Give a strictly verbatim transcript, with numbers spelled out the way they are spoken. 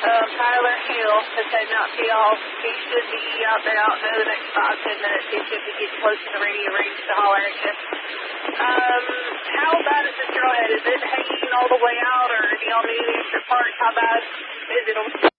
Um, Tyler Hill is heading out to y'all. He should be out there out in the next five, ten minutes. He should be getting close to the radio range to holler at you. Um, how bad is this trailhead? Is it hanging all the way out, or do y'all need any extra parts? How bad is it?